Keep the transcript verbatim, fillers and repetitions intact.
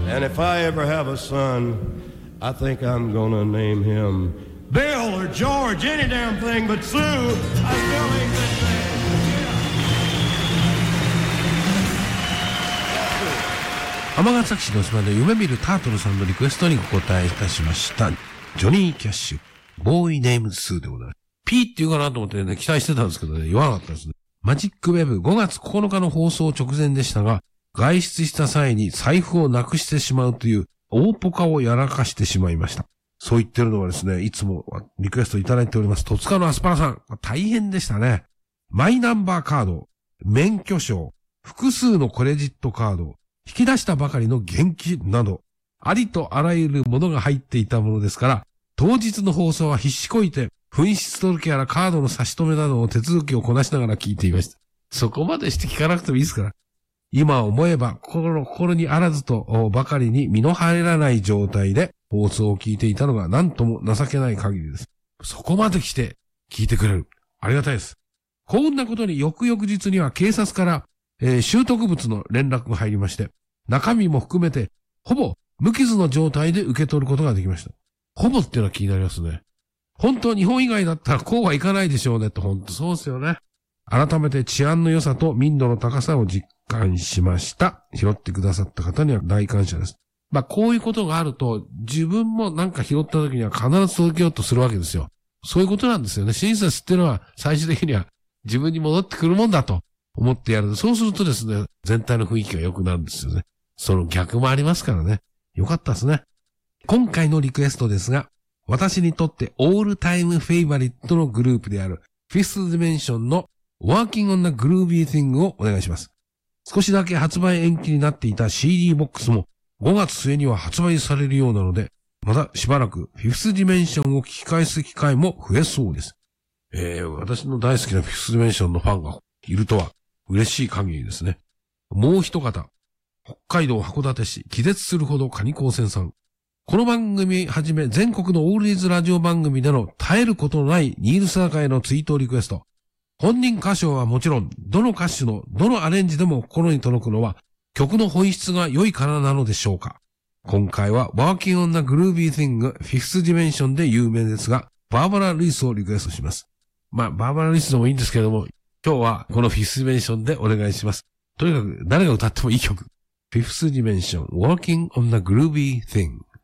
And if I ever have a son, I think I'm gonna name him Bill or George, any damn thing but Sue. I still ain't that thing. 尼崎市の島で夢見るタートルさんのリクエストにお答えいたしました。ジョニー・キャッシュ、ボーイ・ネームズ・スーでございます。P って言うかなと思ってね、期待してたんですけどね、言わなかったですね。マジックウェブごがつここのかの放送直前でしたが、外出した際に財布をなくしてしまうという大ポカをやらかしてしまいました。そう言ってるのはですね、いつもリクエストいただいております。戸塚のアスパラさん。大変でしたね。マイナンバーカード、免許証、複数のクレジットカード、引き出したばかりの現金など、ありとあらゆるものが入っていたものですから、当日の放送は必死こいて、紛失届やらカードの差し止めなどの手続きをこなしながら聞いていました。そこまでして聞かなくてもいいですから。今思えば心の心にあらずとばかりに身の入らない状態で放送を聞いていたのが何とも情けない限りです。そこまで来て聞いてくれる。ありがたいです。こんなことに翌々日には警察から、えー、拾得物の連絡が入りまして、中身も含めてほぼ無傷の状態で受け取ることができました。ほぼっていうのは気になりますね。本当日本以外だったらこうはいかないでしょうねって本当そうですよね。改めて治安の良さと民度の高さを実感しました。拾ってくださった方には大感謝です。まあこういうことがあると自分もなんか拾った時には必ず届けようとするわけですよ。そういうことなんですよね。親切っていうのは最終的には自分に戻ってくるもんだと思ってやる。そうするとですね、全体の雰囲気が良くなるんですよね。その逆もありますからね。よかったですね。今回のリクエストですが、私にとってオールタイムフェイバリットのグループであるフィフスディメンションの Working on the Groovy Thing をお願いします。少しだけ発売延期になっていた シーディー ボックスもごがつ末には発売されるようなので、またしばらくフィフスディメンションを聞き返す機会も増えそうです。えー、私の大好きなフィフスディメンションのファンがいるとは嬉しい限りですね。もう一方、北海道函館市気絶するほどカニ高専さん。この番組はじめ全国のオールディーズラジオ番組での絶えることのないニール・サーカへのツイートリクエスト。本人歌唱はもちろん、どの歌手のどのアレンジでも心に届くのは曲の本質が良いからなのでしょうか。今回は Working on the Groovy Thing フィフスディメンションで有名ですが、バーバラ・ルイスをリクエストします。まあ、バーバラ・ルイスでもいいんですけれども、今日はこのフィフスディメンションでお願いします。とにかく誰が歌ってもいい曲。フィフスディメンション Working on the Groovy Thing。